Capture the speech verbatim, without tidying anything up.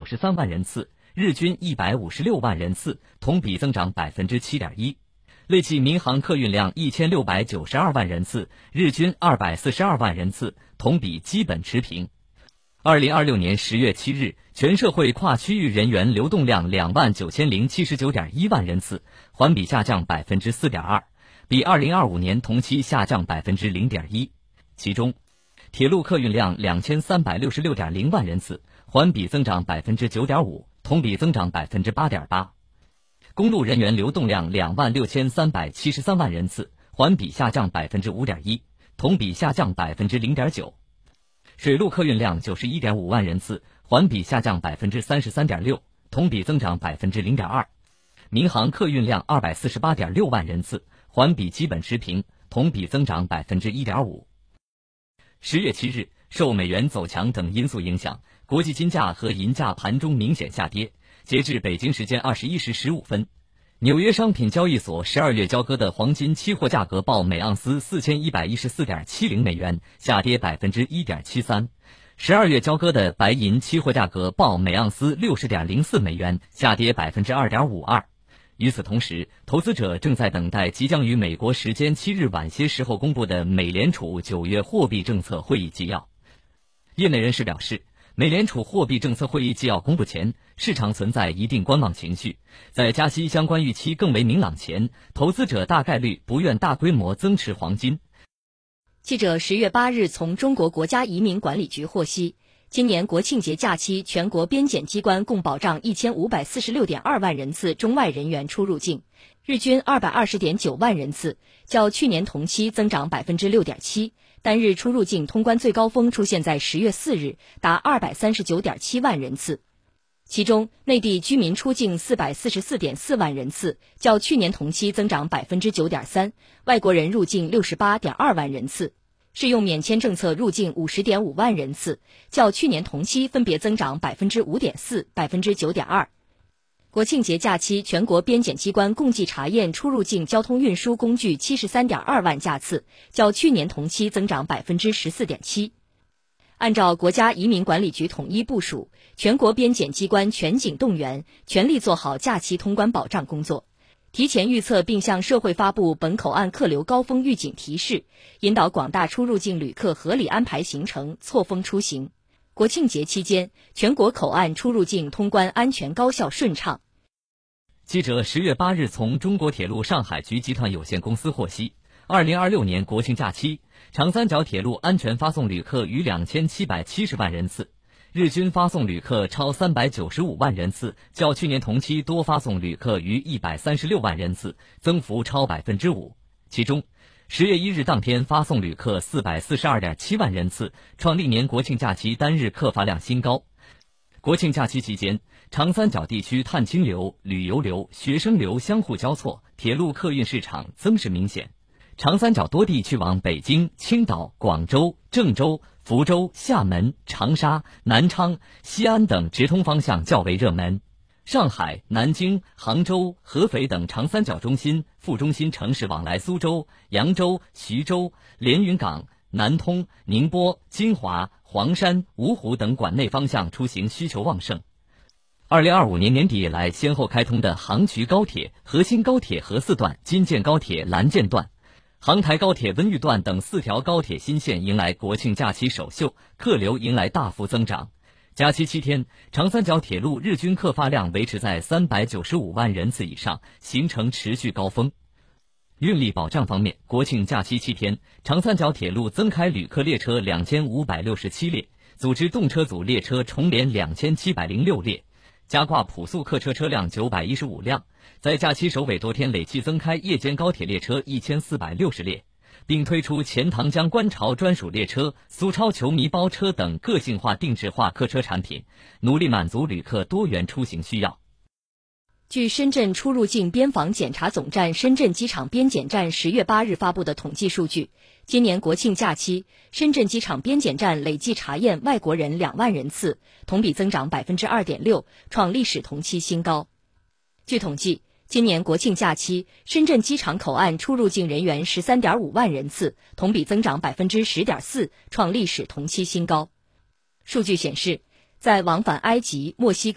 十三万人次，日均一百五十六万人次，同比增长 百分之七点一。累计民航客运量一千六百九十二万人次，日均二百四十二万人次，同比基本持平。二零二六年十月七日，全社会跨区域人员流动量两万九千零七十九点一万人次，环比下降 百分之四点二， 比二零二五年同期下降 百分之零点一。其中，铁路客运量两千三百六十六点零万人次，环比增长 百分之九点五， 同比增长 百分之八点八。公路人员流动量两万六千三百七十三万人次，环比下降 百分之五点一， 同比下降 百分之零点九。水路客运量九十一点五万人次，环比下降 百分之三十三点六， 同比增长 百分之零点二。民航客运量二百四十八点六万人次，环比基本持平，同比增长 百分之一点五。十月七日，受美元走强等因素影响，国际金价和银价盘中明显下跌。截至北京时间二十一时十五分，纽约商品交易所十二月交割的黄金期货价格报每盎司四千一百一十四点七零美元，下跌 百分之一点七三。十二月交割的白银期货价格报每盎司六十点零四美元，下跌 百分之二点五二。与此同时，投资者正在等待即将于美国时间七日晚些时候公布的美联储九月货币政策会议纪要。业内人士表示，美联储货币政策会议纪要公布前，市场存在一定观望情绪，在加息相关预期更为明朗前，投资者大概率不愿大规模增持黄金。 记者十月八日从中国国家移民管理局获悉，今年国庆节假期，全国边检机关共保障一千五百四十六点二万人次中外人员出入境，日均二百二十点九万人次，较去年同期增长 百分之六点七。单日出入境通关最高峰出现在十月四日，达二百三十九点七万人次。其中，内地居民出境四百四十四点四万人次，较去年同期增长 百分之九点三；外国人入境六十八点二万人次，适用免签政策入境五十点五万人次，较去年同期分别增长 百分之五点四、百分之九点二。国庆节假期，全国边检机关共计查验出入境交通运输工具七十三点二万架次，较去年同期增长 百分之十四点七。按照国家移民管理局统一部署，全国边检机关全警动员，全力做好假期通关保障工作，提前预测并向社会发布本口岸客流高峰预警提示，引导广大出入境旅客合理安排行程，错峰出行。国庆节期间，全国口岸出入境通关安全高效顺畅。 记者十月八日从中国铁路上海局集团有限公司获悉，二零二六年国庆假期，长三角铁路安全发送旅客逾两千七百七十万人次，日均发送旅客超三百九十五万人次，较去年同期多发送旅客逾一百三十六万人次，增幅超 百分之五。其中，十月一日当天发送旅客四百四十二点七万人次，创历年国庆假期单日客发量新高。国庆假期期间，长三角地区探亲流、旅游流、学生流相互交错，铁路客运市场增势明显。长三角多地去往北京、青岛、广州、郑州、福州、厦门、长沙、南昌、西安等直通方向较为热门。上海、南京、杭州、合肥等长三角中心、副中心城市往来苏州、扬州、徐州、连云港、南通、宁波、金华、黄山、芜湖等管内方向出行需求旺盛。二零二五年年底以来先后开通的杭衢高铁、河新高铁河四段、京建高铁蓝建段、杭台高铁温榆段等四条高铁新线迎来国庆假期首秀，客流迎来大幅增长。假期七天，长三角铁路日均客发量维持在三百九十五万人次以上，形成持续高峰。运力保障方面，国庆假期七天，长三角铁路增开旅客列车两千五百六十七列，组织动车组列车重联两千七百零六列，加挂普速客车车辆九百一十五辆，在假期首尾多天累计增开夜间高铁列车一千四百六十列，并推出钱塘江观潮专属列车、苏超球迷包车等个性化定制化客车产品，努力满足旅客多元出行需要。 据深圳出入境边防检查总站深圳机场边检站十月八日发布的统计数据，今年国庆假期，深圳机场边检站累计查验外国人两万人次，同比增长 百分之二点六， 创历史同期新高。据统计，今年国庆假期，深圳机场口岸出入境人员 十三点五万人次，同比增长 百分之十点四， 创历史同期新高。数据显示，在往返埃及、墨西哥